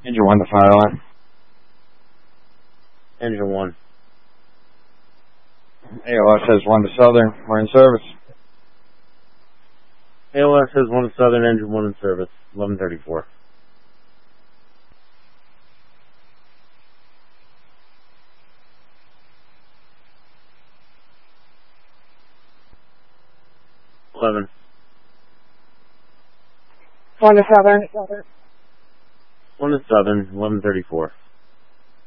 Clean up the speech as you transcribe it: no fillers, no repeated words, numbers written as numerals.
Engine 1 to fire line. Engine 1. AOS says 1 to Southern. We're in service. AOS says 1 to Southern, Engine 1 in service. 1134. Eleven. 1 to Southern. 1 to Southern, 1134.